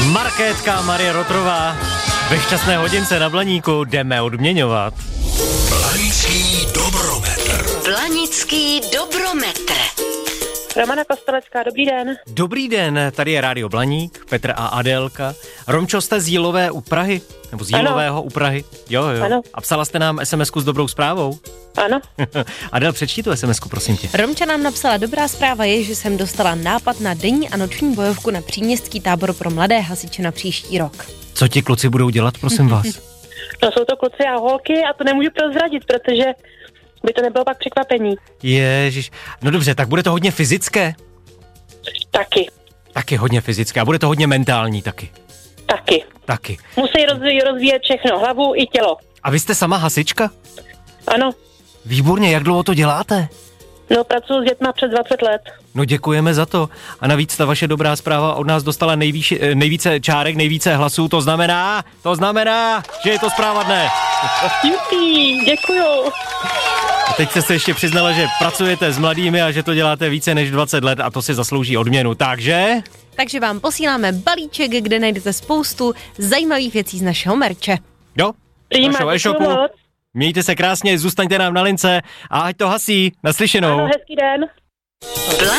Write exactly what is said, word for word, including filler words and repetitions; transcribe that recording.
Markétka Marie Rotrová ve šťastné hodince na Blaníku jdeme odměňovat. Blanický dobrometr. Blanický dobrometr. Romana Kostelecká, dobrý den. Dobrý den, tady je Rádio Blaník, Petr a Adélka. Romčo, jste z Jílové u Prahy? Nebo z Jílového u Prahy? Jo, jo. Ano. A psala jste nám es em esku s dobrou zprávou? Ano. Adél, přečti tu es em esku, prosím tě. Romča nám napsala, dobrá zpráva je, že jsem dostala nápad na denní a noční bojovku na příměstský tábor pro mladé hasiče na příští rok. Co ti kluci budou dělat, prosím vás? No jsou to kluci a holky a to nemůžu prozradit, protože by to nebylo pak překvapení. Ježiš. No dobře, tak bude to hodně fyzické? Taky. Taky hodně fyzické. A bude to hodně mentální taky? Taky. Taky. Musí rozvíjet, rozvíjet všechno, hlavu i tělo. A vy jste sama hasička? Ano. Výborně, jak dlouho to děláte? No, pracuji s dětma přes dvacet let. No děkujeme za to. A navíc ta vaše dobrá zpráva od nás dostala nejvýš, nejvíce čárek, nejvíce hlasů. To znamená, to znamená, že je to zpráva dne. Jupi, děkuju. A teď jste se ještě přiznala, že pracujete s mladými a že to děláte více než dvacet let a to si zaslouží odměnu. Takže... Takže vám posíláme balíček, kde najdete spoustu zajímavých věcí z našeho merče. Jo, Prima, našeho e-shopu. děkuju moc. Mějte se krásně, zůstaňte nám na lince a ať to hasí. Naslyšenou. Ano, hezký den.